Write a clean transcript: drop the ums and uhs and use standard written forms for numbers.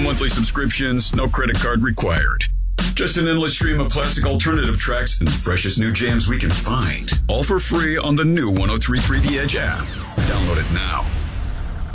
monthly subscriptions, no credit card required. Just an endless stream of classic alternative tracks and the freshest new jams we can find. All for free on the new 103.3 The Edge app. Download it now.